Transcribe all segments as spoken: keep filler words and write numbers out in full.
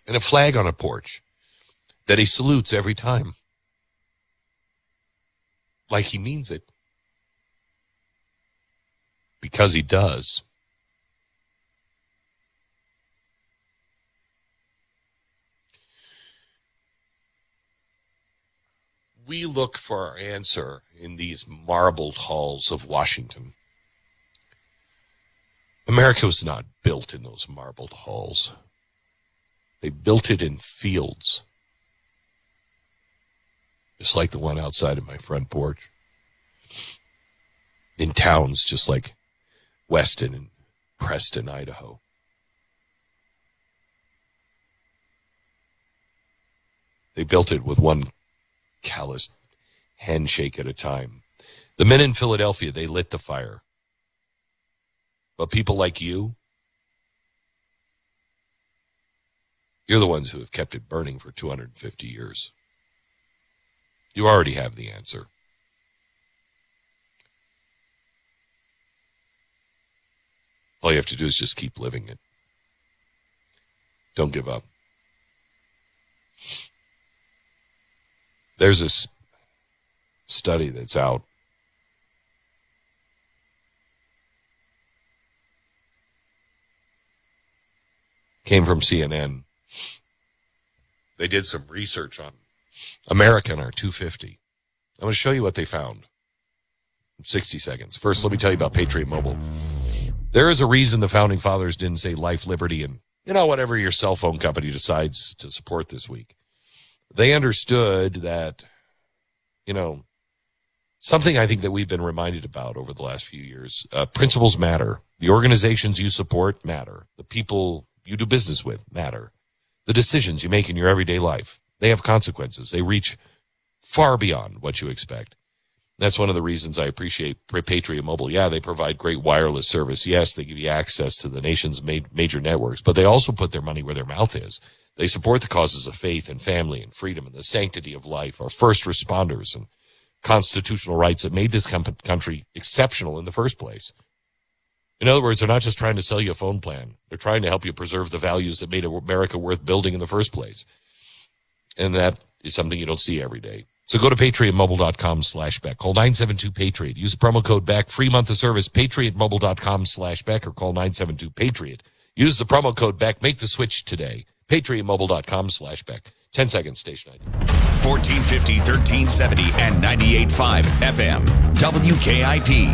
and a flag on a porch that he salutes every time. Like he means it. Because he does. We look for our answer in these marbled halls of Washington. America was not built in those marbled halls. They built it in fields. Just like the one outside of my front porch. In towns just like Weston and Preston, Idaho. They built it with one calloused handshake at a time. The men in Philadelphia, they lit the fire. But people like you, you're the ones who have kept it burning for two hundred fifty years. You already have the answer. All you have to do is just keep living it. Don't give up. There's this study that's out. Came from C N N. They did some research on America and our two fifty. I'm going to show you what they found in sixty seconds. First, let me tell you about Patriot Mobile. There is a reason the Founding Fathers didn't say life, liberty, and, you know, whatever your cell phone company decides to support this week. They understood that, you know, something I think that we've been reminded about over the last few years. Uh, principles matter. The organizations you support matter. The people you do business with matter. The decisions you make in your everyday life, they have consequences. They reach far beyond what you expect. That's one of the reasons I appreciate Patriot Mobile. Yeah, they provide great wireless service. Yes, they give you access to the nation's ma- major networks, but they also put their money where their mouth is. They support the causes of faith and family and freedom and the sanctity of life, our first responders and constitutional rights that made this com- country exceptional in the first place. In other words, they're not just trying to sell you a phone plan. They're trying to help you preserve the values that made America worth building in the first place. And that is something you don't see every day. So go to patriotmobile.com slash Beck. Call nine seven two Patriot. Use the promo code Beck. Free month of service. patriotmobile.com slash Beck or call nine seven two Patriot. Use the promo code Beck. Make the switch today. patriotmobile.com slash Beck. ten seconds, station I D. fourteen fifty, thirteen seventy, and ninety-eight point five F M. W K I P.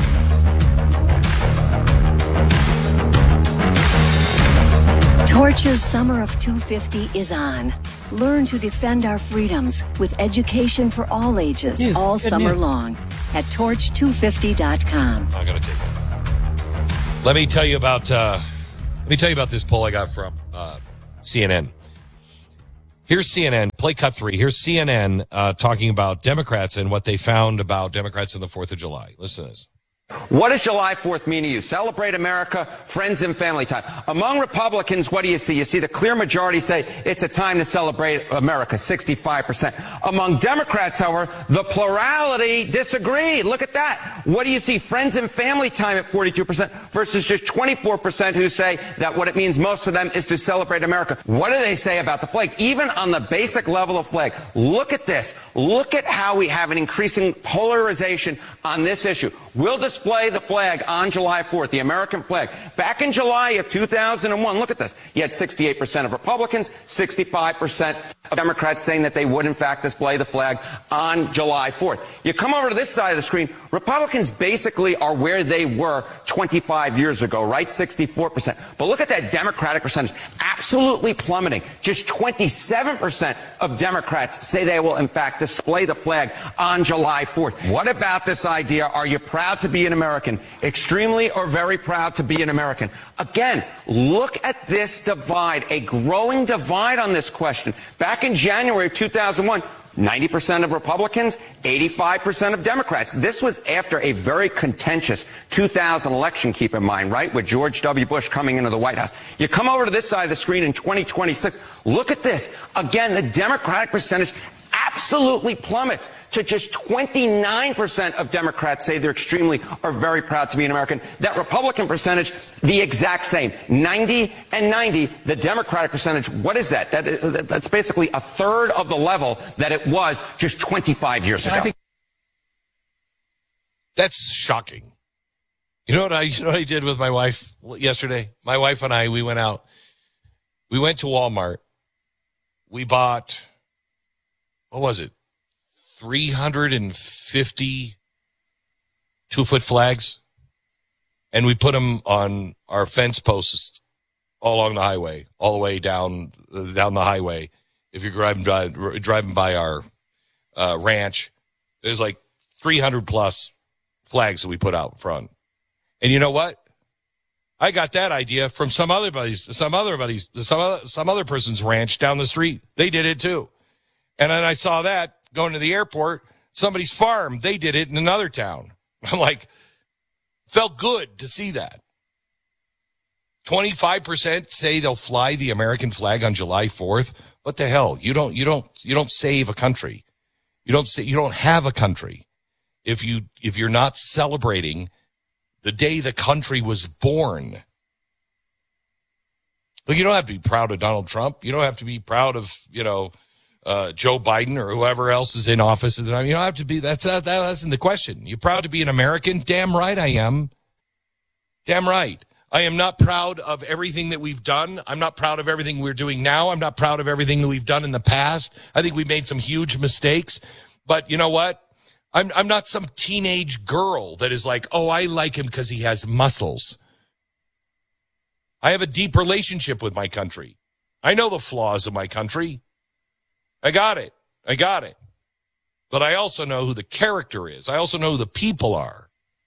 Torch's Summer of two fifty is on. Learn to defend our freedoms with education for all ages, news. all Good summer news. long at torch two fifty dot com. I'm going to take it. Let me tell you about, uh, let me tell you about this poll I got from uh, C N N. Here's C N N, play cut three. Here's C N N uh, talking about Democrats and what they found about Democrats on the fourth of July. Listen to this. What does July fourth mean to you? Celebrate America, friends and family time. Among Republicans, what do you see? You see the clear majority say it's a time to celebrate America, sixty-five percent. Among Democrats, however, the plurality disagree. Look at that. What do you see? Friends and family time at forty-two percent versus just twenty-four percent who say that what it means most of them is to celebrate America. What do they say about the flag? Even on the basic level of flag, look at this. Look at how we have an increasing polarization on this issue. We'll display the flag on July fourth, the American flag. Back in July of two thousand one, look at this. You had sixty-eight percent of Republicans, sixty-five percent of Democrats saying that they would, in fact, display the flag on July fourth. You come over to this side of the screen, Republicans basically are where they were twenty-five years ago, right? sixty-four percent. But look at that Democratic percentage, absolutely plummeting. Just twenty-seven percent of Democrats say they will, in fact, display the flag on July fourth. What about this idea? Are you proud to be an American? Extremely or very proud to be an American? Again, look at this divide, a growing divide on this question. Back in January of two thousand one, ninety percent of Republicans, eighty-five percent of Democrats. This was after a very contentious two thousand election, keep in mind, right, with George W. Bush coming into the White House. You come over to this side of the screen in twenty twenty-six, look at this. Again, the Democratic percentage absolutely plummets to just twenty-nine percent of Democrats say they're extremely or very proud to be an American. That Republican percentage, the exact same, ninety and ninety. The Democratic percentage, what is that? that that's basically a third of the level that it was just twenty-five years ago. I think that's shocking. You know what I, you know what I did with my wife yesterday? My wife and I, we went out. We went to Walmart. We bought, what was it? three hundred fifty two-foot flags. And we put them on our fence posts all along the highway, all the way down, down the highway. If you're driving, drive, driving by our uh, ranch, there's like three hundred plus flags that we put out front. And you know what? I got that idea from some other buddies, some other buddies, some other, some other person's ranch down the street. They did it too. And then I saw that going to the airport, somebody's farm, they did it in another town. I'm like, felt good to see that. twenty-five percent say they'll fly the American flag on July fourth. What the hell? You don't, you don't, you don't save a country. You don't say, you don't have a country. If you, if you're not celebrating the day the country was born. Look, you don't have to be proud of Donald Trump. You don't have to be proud of, you know, uh, Joe Biden or whoever else is in office. You don't have to be, that's, that, that isn't the question. You proud to be an American? Damn right I am. Damn right. I am not proud of everything that we've done. I'm not proud of everything we're doing now. I'm not proud of everything that we've done in the past. I think we made some huge mistakes. But you know what? I'm I'm not some teenage girl that is like, oh, I like him because he has muscles. I have a deep relationship with my country. I know the flaws of my country. I got it. I got it. But I also know who the character is. I also know who the people are.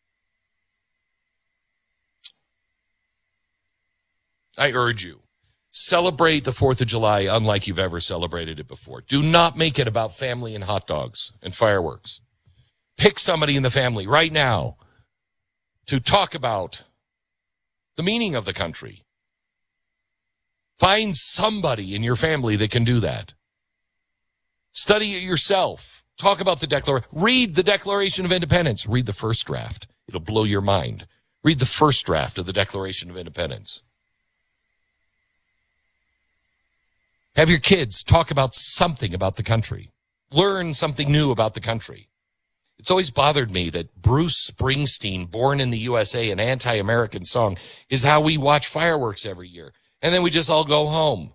I urge you, celebrate the fourth of July unlike you've ever celebrated it before. Do not make it about family and hot dogs and fireworks. Pick somebody in the family right now to talk about the meaning of the country. Find somebody in your family that can do that. Study it yourself. Talk about the Declaration. Read the Declaration of Independence. Read the first draft. It'll blow your mind. Read the first draft of the Declaration of Independence. Have your kids talk about something about the country. Learn something new about the country. It's always bothered me that Bruce Springsteen, Born in the U S A, an anti-American song, is how we watch fireworks every year. And then we just all go home.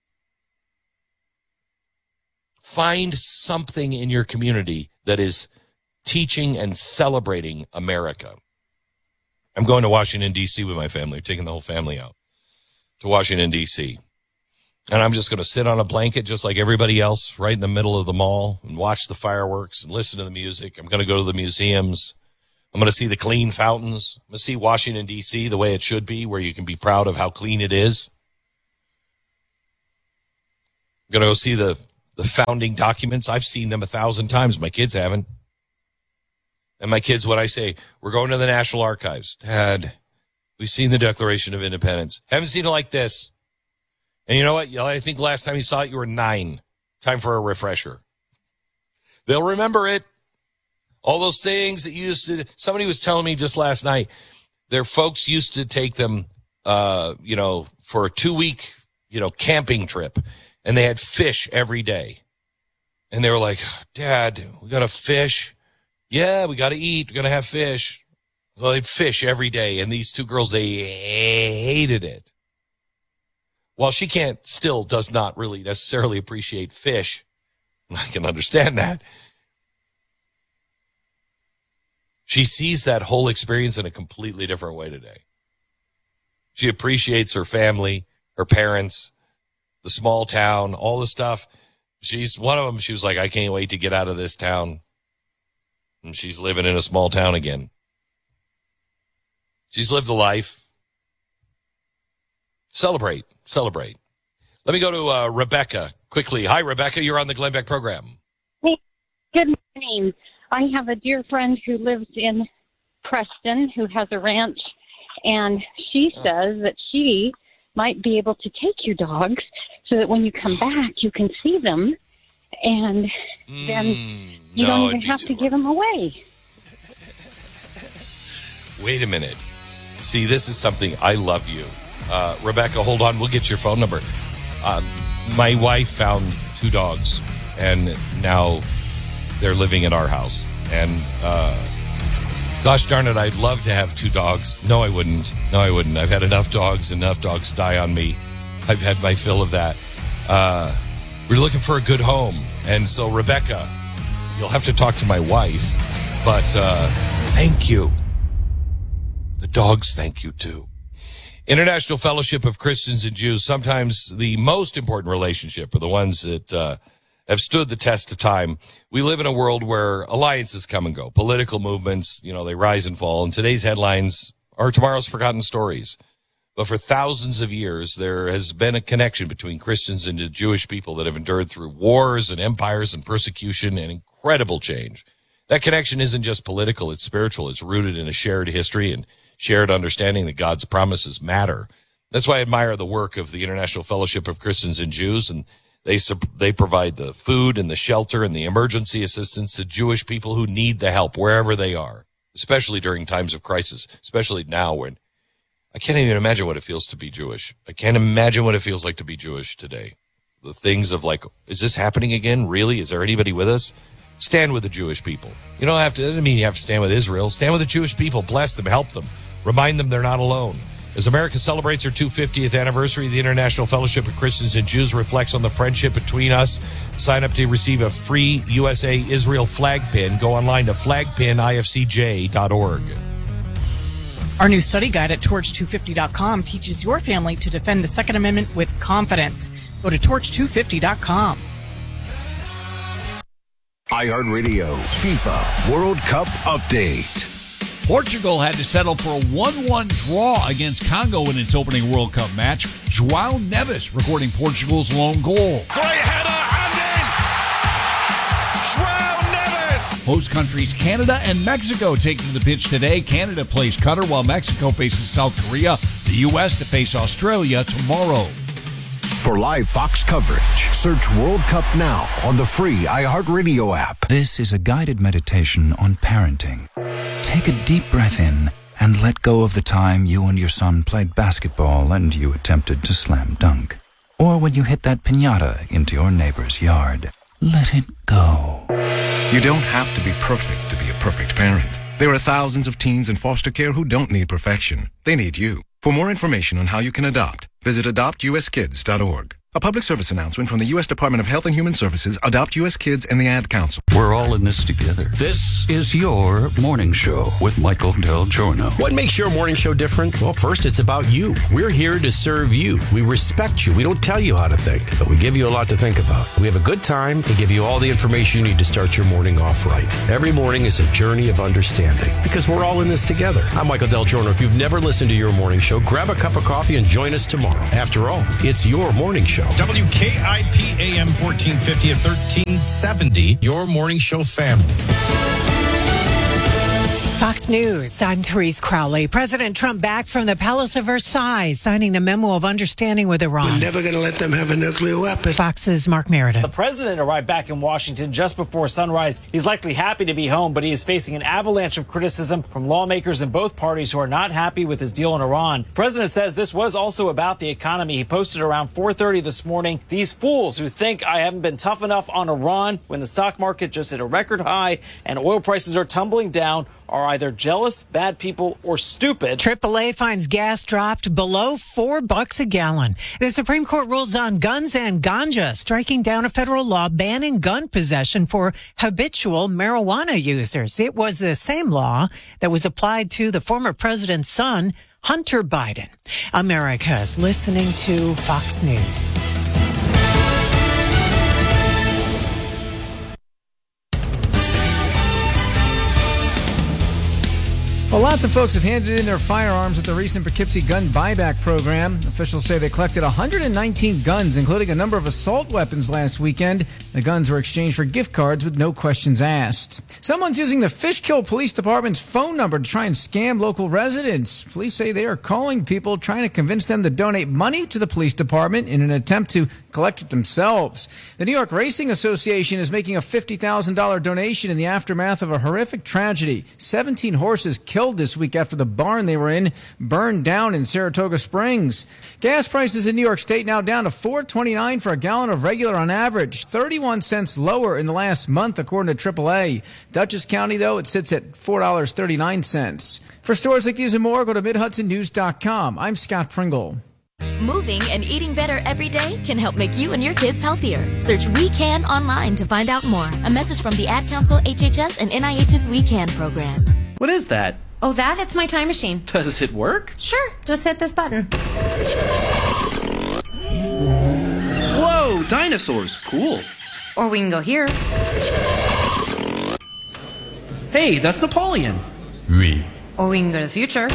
Find something in your community that is teaching and celebrating America. I'm going to Washington, D C with my family, taking the whole family out to Washington, D C And I'm just going to sit on a blanket just like everybody else right in the middle of the mall and watch the fireworks and listen to the music. I'm going to go to the museums. I'm going to see the clean fountains. I'm going to see Washington, D C the way it should be, where you can be proud of how clean it is. I'm going to go see the, the founding documents. I've seen them a thousand times. My kids haven't. And my kids, what I say, we're going to the National Archives. Dad, we've seen the Declaration of Independence. Haven't seen it like this. And you know what? I think last time you saw it, you were nine. Time for a refresher. They'll remember it. All those things that you used to, somebody was telling me just last night, their folks used to take them, uh, you know, for a two week, you know, camping trip, and they had fish every day. And they were like, Dad, we got to fish. Yeah, we got to eat. We're going to have fish. Well, they'd fish every day. And these two girls, they hated it. While she can't, still does not really necessarily appreciate fish. I can understand that. She sees that whole experience in a completely different way today. She appreciates her family, her parents, the small town, all the stuff. She's one of them. She was like, I can't wait to get out of this town. And she's living in a small town again. She's lived a life. Celebrate, celebrate. Let me go to uh, Rebecca quickly. Hi, Rebecca. You're on the Glenn Beck program. Hey, good morning. I have a dear friend who lives in Preston who has a ranch, and she says that she might be able to take your dogs so that when you come back, you can see them and then Mm, you no, don't it'd even be have too to hard. give them away. Wait a minute. See, this is something I love you. Uh, Rebecca, hold on. We'll get your phone number. Um, my wife found two dogs, and now they're living in our house. And uh, gosh darn it, I'd love to have two dogs. No, I wouldn't. No, I wouldn't. I've had enough dogs. Enough dogs die on me. I've had my fill of that. Uh, we're looking for a good home. And so, Rebecca, you'll have to talk to my wife. But uh, thank you. The dogs thank you, too. International Fellowship of Christians and Jews, sometimes the most important relationship, are the ones that uh, have stood the test of time. We live in a world where alliances come and go. Political movements, you know, they rise and fall. And today's headlines are tomorrow's forgotten stories. But for thousands of years, there has been a connection between Christians and the Jewish people that have endured through wars and empires and persecution and incredible change. That connection isn't just political, it's spiritual. It's rooted in a shared history and shared understanding that God's promises matter. That's why I admire the work of the International Fellowship of Christians and Jews, and they they provide the food and the shelter and the emergency assistance to Jewish people who need the help wherever they are, especially during times of crisis, especially now when I can't even imagine what it feels to be Jewish. I can't imagine what it feels like to be Jewish today. The things of like, is this happening again? Really? Is there anybody with us? Stand with the Jewish people. You don't have to, it doesn't mean you have to stand with Israel. Stand with the Jewish people. Bless them. Help them. Remind them they're not alone. As America celebrates her two hundred fiftieth anniversary, the International Fellowship of Christians and Jews reflects on the friendship between us. Sign up to receive a free U S A Israel flag pin. Go online to flag pin I F C J dot org. Our new study guide at torch two fifty dot com teaches your family to defend the Second Amendment with confidence. Go to torch two fifty dot com. iHeartRadio FIFA World Cup Update. Portugal had to settle for a one one draw against Congo in its opening World Cup match. João Neves recording Portugal's lone goal. Great header and in! João Neves! Host countries Canada and Mexico taking to the pitch today. Canada plays Qatar while Mexico faces South Korea. The U S to face Australia tomorrow. For live Fox coverage, search World Cup now on the free iHeartRadio app. This is a guided meditation on parenting. Take a deep breath in and let go of the time you and your son played basketball and you attempted to slam dunk. Or when you hit that piñata into your neighbor's yard. Let it go. You don't have to be perfect to be a perfect parent. There are thousands of teens in foster care who don't need perfection. They need you. For more information on how you can adopt, visit adopt u s kids dot org. A public service announcement from the U S Department of Health and Human Services, Adopt U S Kids, and the Ad Council. We're all in this together. This is your morning show with Michael Del Giorno. What makes your morning show different? Well, first, it's about you. We're here to serve you. We respect you. We don't tell you how to think, but we give you a lot to think about. We have a good time and give you all the information you need to start your morning off right. Every morning is a journey of understanding because we're all in this together. I'm Michael Del Giorno. If you've never listened to your morning show, grab a cup of coffee and join us tomorrow. After all, it's your morning show. W K I P A M fourteen fifty and thirteen seventy, your morning show family. Fox News, I'm Therese Crowley. President Trump back from the Palace of Versailles, signing the memo of understanding with Iran. We're never going to let them have a nuclear weapon. Fox's Mark Meredith. The president arrived back in Washington just before sunrise. He's likely happy to be home, but he is facing an avalanche of criticism from lawmakers in both parties who are not happy with his deal in Iran. The president says this was also about the economy. He posted around four thirty this morning, "These fools who think I haven't been tough enough on Iran when the stock market just hit a record high and oil prices are tumbling down are either jealous, bad people, or stupid." triple A finds gas dropped below four bucks a gallon. The Supreme Court rules on guns and ganja, striking down a federal law banning gun possession for habitual marijuana users. It was the same law that was applied to the former president's son, Hunter Biden. America's listening to Fox News. Well, lots of folks have handed in their firearms at the recent Poughkeepsie gun buyback program. Officials say they collected one hundred nineteen guns, including a number of assault weapons last weekend. The guns were exchanged for gift cards with no questions asked. Someone's using the Fishkill Police Department's phone number to try and scam local residents. Police say they are calling people, trying to convince them to donate money to the police department in an attempt to collect it themselves. The New York Racing Association is making a fifty thousand dollars donation in the aftermath of a horrific tragedy. seventeen horses killed this week after the barn they were in burned down in Saratoga Springs. Gas prices in New York State now down to four twenty-nine for a gallon of regular on average, thirty-one cents lower in the last month according to triple A. Dutchess County, though, it sits at four dollars and thirty-nine cents. For stories like these and more, go to mid hudson news dot com. I'm Scott Pringle. Moving and eating better every day can help make you and your kids healthier. Search We Can online to find out more. A message from the Ad Council, H H S, and N I H's We Can program. What is that? Oh, that? It's my time machine. Does it work? Sure. Just hit this button. Whoa, dinosaurs. Cool. Or we can go here. Hey, that's Napoleon. Oui. Or we can go to the future.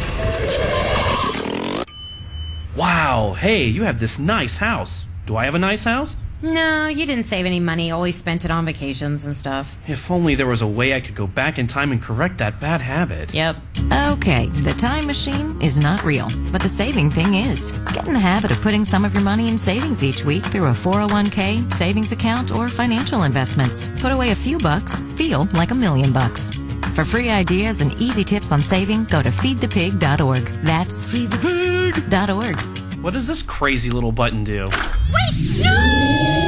Wow, hey, you have this nice house. Do I have a nice house? No, you didn't save any money. Always spent it on vacations and stuff. If only there was a way I could go back in time and correct that bad habit. Yep. Okay, the time machine is not real, but the saving thing is. Get in the habit of putting some of your money in savings each week through a four oh one k, savings account, or financial investments. Put away a few bucks, feel like a million bucks. For free ideas and easy tips on saving, go to feed the pig dot org. That's feed the pig dot org. What does this crazy little button do? Wait, no!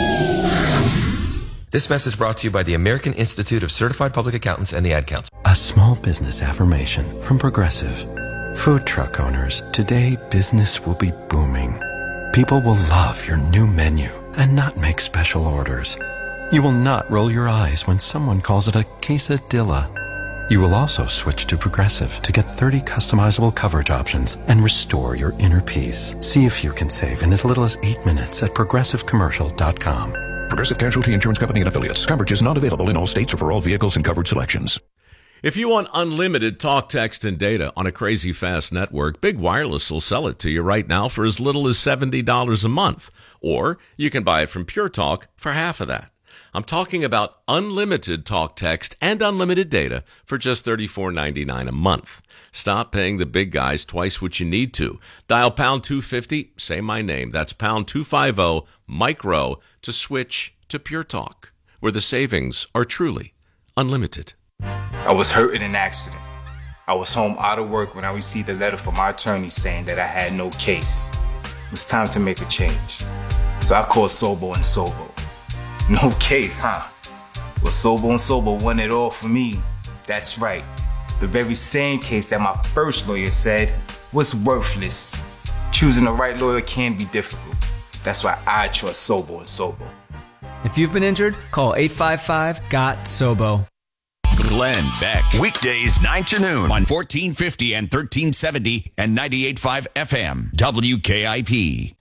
This message brought to you by the American Institute of Certified Public Accountants and the Ad Council. A small business affirmation from Progressive. Food truck owners, today business will be booming. People will love your new menu and not make special orders. You will not roll your eyes when someone calls it a quesadilla. You will also switch to Progressive to get thirty customizable coverage options and restore your inner peace. See if you can save in as little as eight minutes at progressive commercial dot com. Progressive Casualty Insurance Company and Affiliates. Coverage is not available in all states or for all vehicles and coverage selections. If you want unlimited talk, text, and data on a crazy fast network, Big Wireless will sell it to you right now for as little as seventy dollars a month. Or you can buy it from Pure Talk for half of that. I'm talking about unlimited talk, text, and unlimited data for just thirty-four ninety-nine a month. Stop paying the big guys twice what you need to. Dial pound two fifty, say my name. That's pound two fifty, micro, to switch to Pure Talk, where the savings are truly unlimited. I was hurt in an accident. I was home out of work when I received a letter from my attorney saying that I had no case. It was time to make a change. So I called Sobo and Sobo. No case, huh? Well, Sobo and Sobo won it all for me. That's right. The very same case that my first lawyer said was worthless. Choosing the right lawyer can be difficult. That's why I trust Sobo and Sobo. If you've been injured, call eight five five, G O T, S O B O. Glenn Beck. Weekdays nine to noon on fourteen fifty and thirteen seventy and ninety-eight point five F M. W K I P.